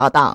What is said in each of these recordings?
报道。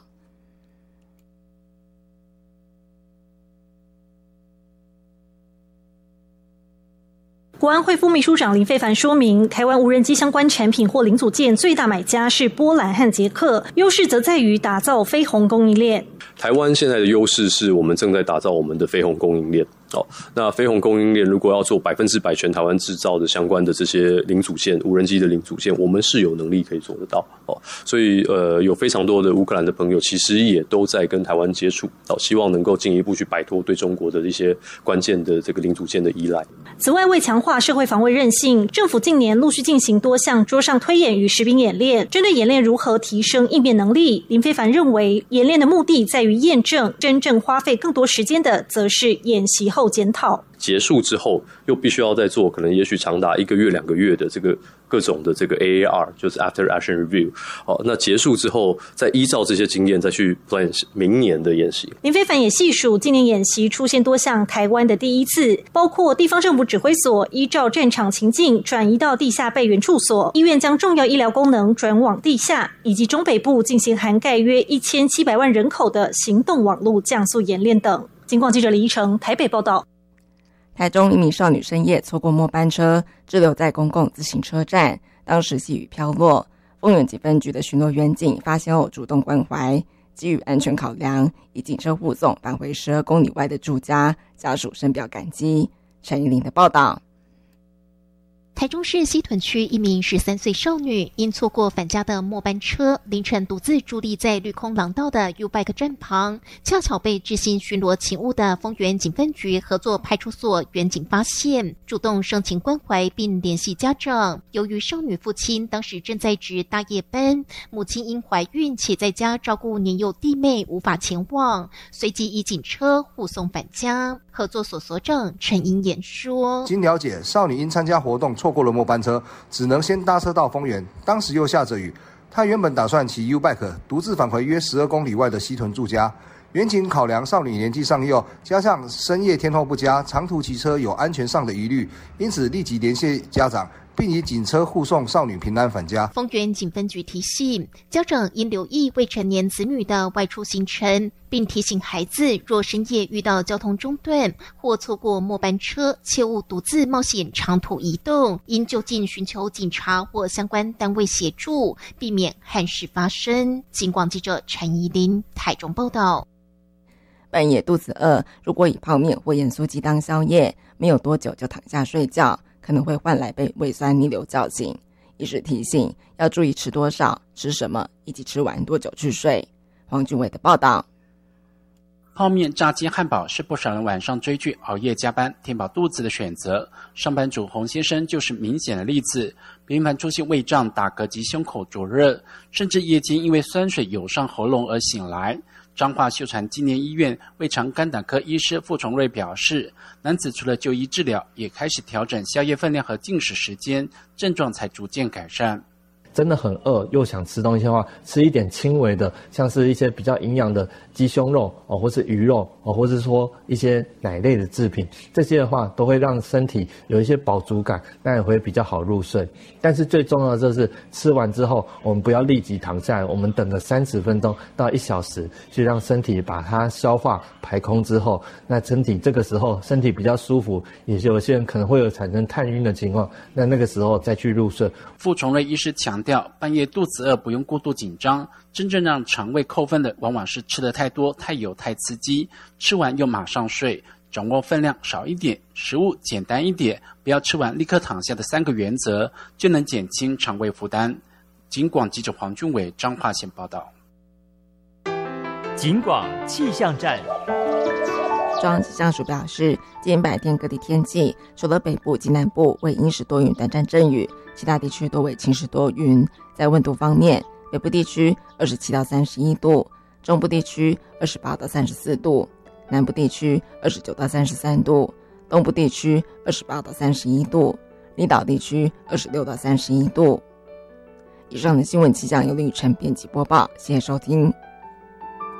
国安会副秘书长林飞帆说明，台湾无人机相关产品或零组件最大买家是波兰和捷克，优势则在于打造非鸿供应链。 台湾现在的优势是我们正在打造我们的非鸿供应链。那非鸿供应链如果要做100%全台湾制造的相关的这些零组件，无人机的零组件，我们是有能力可以做得到。所以有非常多的乌克兰的朋友其实也都在跟台湾接触，希望能够进一步去摆脱对中国的一些关键的这个零组件的依赖。 此外，为强化社会防卫韧性，政府近年陆续进行多项桌上推演与实兵演练。针对演练如何提升应变能力，林飞帆认为，演练的目的在于验证，真正花费更多时间的，则是演习后检讨。 结束之后，又必须要再做可能也许长达1个月、2个月的这个各种的这个 AAR， 就是 After Action Review。那结束之后，再依照这些经验再去 plan 明年的演习。 林飞帆也细数，今年演习出现多项台湾的第一次，包括地方政府指挥所依照战场情境转移到地下备援处所，医院将重要医疗功能转往地下，以及中北部进行涵盖约1700万人口的行动网络降速演练等。警广记者李依成台北报道。 台中一名少女深夜错过末班车，滞留在公共自行车站，当时细雨飘落。丰原警分局的巡逻员警发现后主动关怀，基于安全考量，以警车护送返回12公里外的住家，家属深表感激。陈怡玲的报道。 台中市西屯区一名13岁少女因错过返家的末班车，凌晨独自伫立在绿空廊道的 U-Bike 站旁，恰巧被执行巡逻勤务的丰原警分局合作派出所员警发现，主动盛情关怀并联系家长。由于少女父亲当时正在值大夜班，母亲因怀孕且在家照顾年幼弟妹无法前往，随即以警车护送返家。合作所所长陈英言说， 经了解，少女因参加活动错过了末班车，只能先搭车到丰原，当时又下着雨，她原本打算骑 U-Bike 独自返回约12公里外的西屯住家。员警考量少女年纪尚幼，加上深夜天候不佳，长途骑车有安全上的疑虑，因此立即联系家长，并以警车护送少女平安返家。 丰原警分局提醒家长应留意未成年子女的外出行程，并提醒孩子若深夜遇到交通中断或错过末班车，切勿独自冒险长途移动，应就近寻求警察或相关单位协助，避免憾事发生。警广记者陈怡琳台中报道。 半夜肚子饿，如果以泡面或盐酥鸡当宵夜，没有多久就躺下睡觉，可能会换来被胃酸逆流叫醒。医师提醒要注意吃多少、吃什么，以及吃完多久去睡。黄俊伟的报道。 泡面、炸鸡、汉堡是不少人晚上追剧、熬夜加班填饱肚子的选择。上班族洪先生就是明显的例子，频繁出现胃胀、打嗝及胸口灼热，甚至夜间因为酸水涌上喉咙而醒来。彰化秀传纪念医院胃肠肝胆科医师傅崇瑞表示，男子除了就医治疗，也开始调整宵夜分量和进食时间，症状才逐渐改善。 真的很饿又想吃东西的话，吃一点轻微的，像是一些比较营养的鸡胸肉或是鱼肉或是说一些奶类的制品，这些的话都会让身体有一些饱足感，那也会比较好入睡。但是最重要的就是吃完之后，我们不要立即躺下来，我们等个30分钟到1小时，去让身体把它消化排空之后，那身体这个时候身体比较舒服，也有些人可能会有产生探晕的情况，那个时候再去入睡。 傅崇瑞医师强调，半夜肚子饿不用过度紧张，真正让肠胃扣分的往往是吃得太多、太油、太刺激，吃完又马上睡。掌握分量少一点，食物简单一点，不要吃完立刻躺下的3个原则，就能减轻肠胃负担。警广记者黄俊伟彰化县报道。 警广气象站。 中央气象署表示，今天白天各地天气，除了北部及南部为阴时多云短暂阵雨，其他地区多为晴时多云。在温度方面，北部地区27到31度，中部地区28到34度，南部地区29到33度，东部地区28到31度，离岛地区26到31度。以上的新闻气象由吕晨编辑播报，谢谢收听。